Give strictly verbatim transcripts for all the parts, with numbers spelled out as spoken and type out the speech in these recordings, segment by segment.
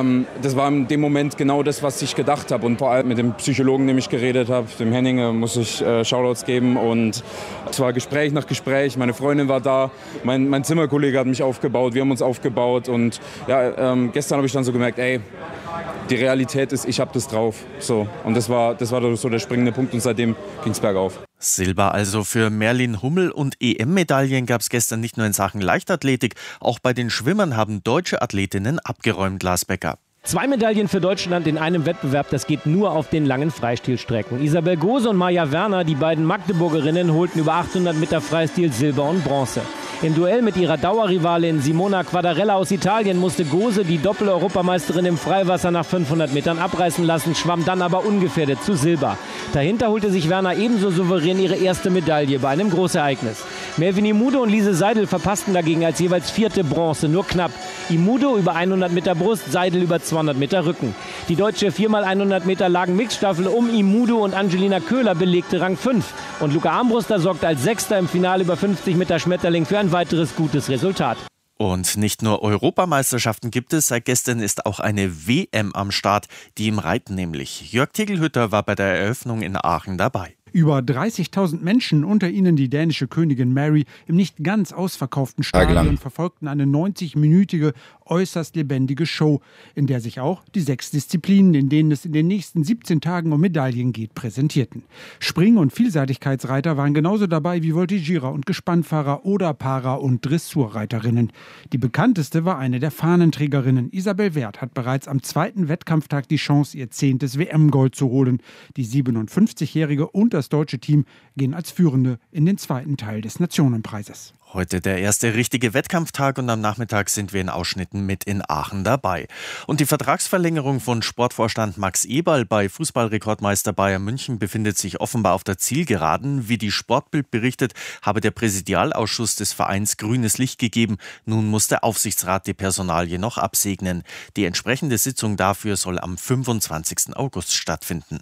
ähm, das war in dem Moment genau das, was ich gedacht habe. Und vor allem mit dem Psychologen, dem ich geredet habe, dem Henning, äh, muss ich äh, Shoutouts geben. Und es war Gespräch nach Gespräch. Meine Freundin war da, mein, mein Zimmerkollege hat mich aufgebaut, wir haben uns aufgebaut. Und ja, ähm, gestern habe ich dann so gemerkt, ey, die Realität ist, ich habe das drauf. So. Und das war, das war so der springende Punkt und seitdem ging es bergauf. Silber also für Merlin Hummel und E M-Medaillen gab es gestern nicht nur in Sachen Leichtathletik. Auch bei den Schwimmern haben deutsche Athletinnen abgeräumt, Lars Becker. Zwei Medaillen für Deutschland in einem Wettbewerb, das geht nur auf den langen Freistilstrecken. Isabel Gose und Maja Werner, die beiden Magdeburgerinnen, holten über achthundert Meter Freistil Silber und Bronze. Im Duell mit ihrer Dauerrivalin Simona Quadarella aus Italien musste Gose, die Doppel-Europameisterin im Freiwasser, nach fünfhundert Metern abreißen lassen, schwamm dann aber ungefährdet zu Silber. Dahinter holte sich Werner ebenso souverän ihre erste Medaille bei einem Großereignis. Melvin Imudo und Lise Seidel verpassten dagegen als jeweils vierte Bronze, nur knapp. Imudo über hundert Meter Brust, Seidel über zweihundert Meter Rücken. Die deutsche vier mal hundert Meter Lagen-Mixstaffel um Imudo und Angelina Köhler belegte Rang fünf. Und Luca Armbruster sorgte als Sechster im Finale über fünfzig Meter Schmetterling für ein weiteres gutes Resultat. Und nicht nur Europameisterschaften gibt es, seit gestern ist auch eine W M am Start, die im Reiten nämlich. Jörg Tegelhütter war bei der Eröffnung in Aachen dabei. Über dreißigtausend Menschen, unter ihnen die dänische Königin Mary, im nicht ganz ausverkauften Stadion verfolgten eine neunzig-minütige, äußerst lebendige Show, in der sich auch die sechs Disziplinen, in denen es in den nächsten siebzehn Tagen um Medaillen geht, präsentierten. Spring- und Vielseitigkeitsreiter waren genauso dabei wie Voltigierer und Gespannfahrer oder Para- und Dressurreiterinnen. Die bekannteste war eine der Fahnenträgerinnen. Isabel Werth hat bereits am zweiten Wettkampftag die Chance, ihr zehntes W M-Gold zu holen. Die siebenundfünfzigjährige und das deutsche Team gehen als Führende in den zweiten Teil des Nationenpreises. Heute der erste richtige Wettkampftag und am Nachmittag sind wir in Ausschnitten mit in Aachen dabei. Und die Vertragsverlängerung von Sportvorstand Max Eberl bei Fußballrekordmeister Bayern München befindet sich offenbar auf der Zielgeraden. Wie die Sportbild berichtet, habe der Präsidialausschuss des Vereins grünes Licht gegeben. Nun muss der Aufsichtsrat die Personalie noch absegnen. Die entsprechende Sitzung dafür soll am fünfundzwanzigsten August stattfinden.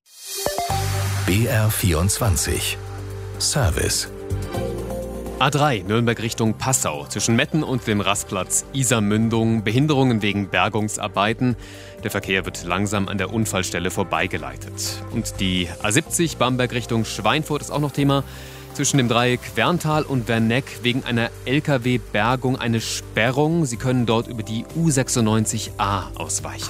B R vierundzwanzig Service. A drei Nürnberg Richtung Passau zwischen Metten und dem Rastplatz Isarmündung. Behinderungen wegen Bergungsarbeiten. Der Verkehr wird langsam an der Unfallstelle vorbeigeleitet. Und die A siebzig Bamberg Richtung Schweinfurt ist auch noch Thema. Zwischen dem Dreieck Werntal und Werneck wegen einer L K W-Bergung eine Sperrung. Sie können dort über die U sechsundneunzig A ausweichen.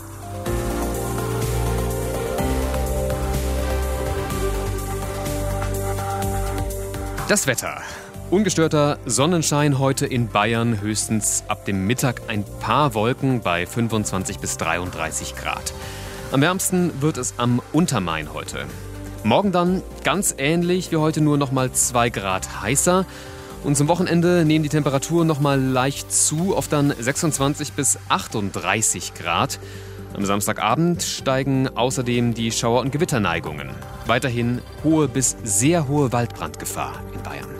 Das Wetter. Ungestörter Sonnenschein heute in Bayern, höchstens ab dem Mittag ein paar Wolken bei fünfundzwanzig bis dreiunddreißig Grad. Am wärmsten wird es am Untermain heute. Morgen dann ganz ähnlich wie heute, nur noch mal zwei Grad heißer. Und zum Wochenende nehmen die Temperaturen noch mal leicht zu, auf dann sechsundzwanzig bis achtunddreißig Grad. Am Samstagabend steigen außerdem die Schauer- und Gewitterneigungen. Weiterhin hohe bis sehr hohe Waldbrandgefahr in Bayern.